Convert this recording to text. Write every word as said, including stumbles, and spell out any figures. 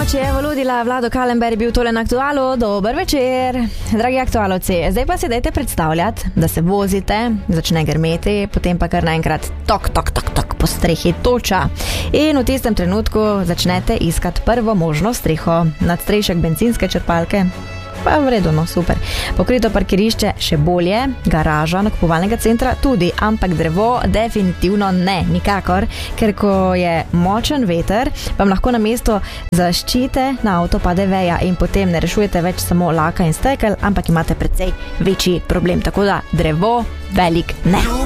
noči je voludila, Vlado Kalember je bil tole na Aktualu, dober večer. Dragi aktualovci, zdaj pa si dajte predstavljati, da se vozite, začne grmeti, potem pa kar naenkrat tok, tok, tok, tok, po strehi toča. In v tistem trenutku začnete iskati prvo možno streho, nadstrešek bencinske črpalke. Pa v redu, no, super. Pokrito parkirišče še bolje, garaža nakupovalnega centra tudi, ampak drevo definitivno ne, nikakor, ker ko je močen veter, vam lahko na mesto zaščite na avto pade veja in potem ne rešujete več samo laka in stekel, ampak imate precej večji problem, tako da drevo velik ne.